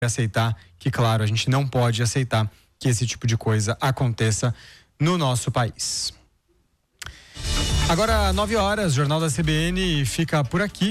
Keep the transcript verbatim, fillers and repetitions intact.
aceitar que, claro, a gente não pode aceitar que esse tipo de coisa aconteça no nosso país. Agora, nove horas, Jornal da C B N fica por aqui.